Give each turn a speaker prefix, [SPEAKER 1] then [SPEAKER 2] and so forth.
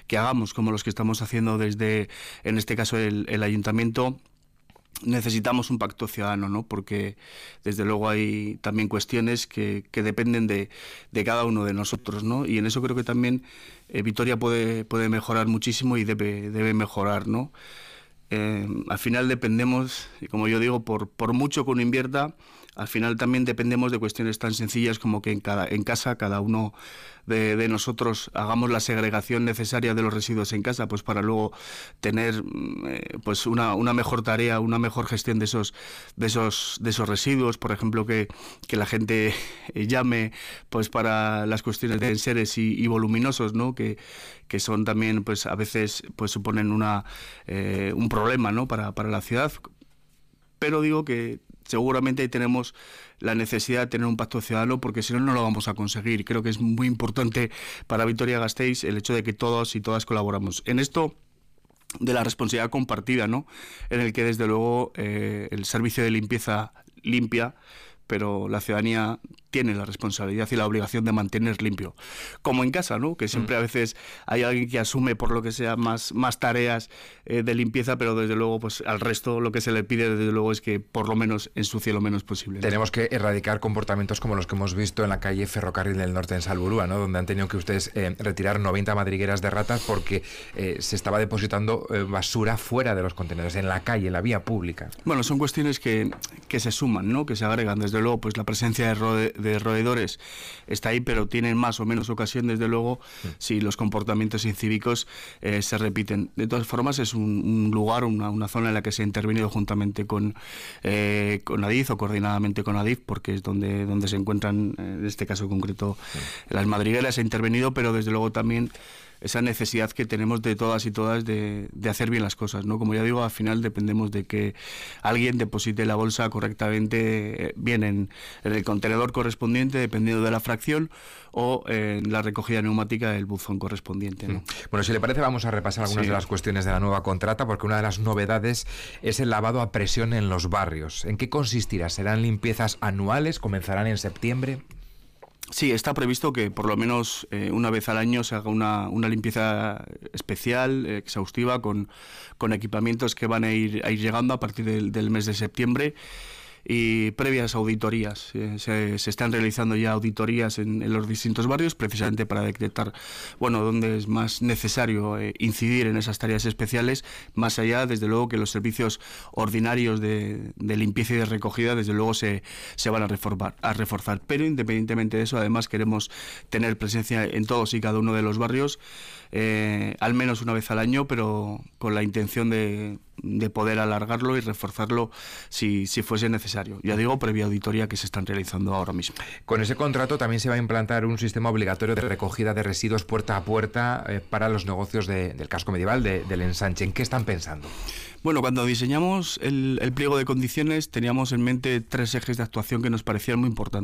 [SPEAKER 1] que hagamos, como los que estamos haciendo desde, en este caso, el ayuntamiento, necesitamos un pacto ciudadano, ¿no? Porque desde luego hay también cuestiones que dependen de cada uno de nosotros, ¿no? Y en eso creo que también Vitoria puede mejorar muchísimo y debe mejorar, ¿no? Al final dependemos, y como yo digo, por mucho que uno invierta, al final también dependemos de cuestiones tan sencillas como que en casa cada uno de nosotros hagamos la segregación necesaria de los residuos en casa, pues para luego tener pues una mejor tarea, una mejor gestión de esos residuos. Por ejemplo, que la gente llame pues para las cuestiones de enseres y voluminosos, ¿no? Que son también, pues a veces pues suponen un problema, ¿no? para la ciudad. Pero digo que seguramente tenemos la necesidad de tener un pacto ciudadano, porque si no, no lo vamos a conseguir. Creo que es muy importante para Vitoria-Gasteiz el hecho de que todos y todas colaboramos en esto de la responsabilidad compartida, ¿no? En el que desde luego el servicio de limpieza limpia, pero la ciudadanía tiene la responsabilidad y la obligación de mantener limpio. Como en casa, ¿no? Que siempre a veces hay alguien que asume por lo que sea más tareas de limpieza, pero desde luego pues al resto lo que se le pide desde luego es que por lo menos ensucie lo menos posible, ¿no?
[SPEAKER 2] Tenemos que erradicar comportamientos como los que hemos visto en la calle Ferrocarril del Norte en Salburua, ¿no? Donde han tenido que ustedes retirar 90 madrigueras de ratas porque se estaba depositando basura fuera de los contenedores, en la calle, en la vía pública.
[SPEAKER 1] Bueno, son cuestiones que se suman, ¿no? Que se agregan. Desde luego, pues la presencia de roedores está ahí, pero tienen más o menos ocasión, desde luego, si los comportamientos incívicos se repiten. De todas formas, es un lugar, una zona en la que se ha intervenido juntamente con Adif o coordinadamente con Adif, porque es donde se encuentran, en este caso concreto, las madrigueras. Se ha intervenido, pero desde luego también esa necesidad que tenemos de todas y todas de hacer bien las cosas, ¿no? Como ya digo, al final dependemos de que alguien deposite la bolsa correctamente, bien en el contenedor correspondiente, dependiendo de la fracción, o en la recogida neumática del buzón correspondiente, ¿no?
[SPEAKER 2] Bueno, si le parece, vamos a repasar algunas de las cuestiones de la nueva contrata, porque una de las novedades es el lavado a presión en los barrios. ¿En qué consistirá? ¿Serán limpiezas anuales? ¿Comenzarán en septiembre?
[SPEAKER 1] Sí, está previsto que por lo menos una vez al año se haga una limpieza especial, exhaustiva, con equipamientos que van a ir llegando a partir del mes de septiembre. Y previas auditorías, se están realizando ya auditorías en los distintos barrios, precisamente para detectar, bueno, dónde es más necesario incidir en esas tareas especiales, más allá, desde luego, que los servicios ordinarios de limpieza y de recogida, desde luego, se van a reforzar. Pero independientemente de eso, además queremos tener presencia en todos y cada uno de los barrios, al menos una vez al año, pero con la intención de poder alargarlo y reforzarlo si fuese necesario. Ya digo, previa auditoría que se están realizando ahora mismo.
[SPEAKER 2] Con ese contrato también se va a implantar un sistema obligatorio de recogida de residuos puerta a puerta para los negocios del casco medieval, del ensanche. ¿En qué están pensando?
[SPEAKER 1] Bueno, cuando diseñamos el pliego de condiciones teníamos en mente 3 ejes de actuación que nos parecían muy importantes.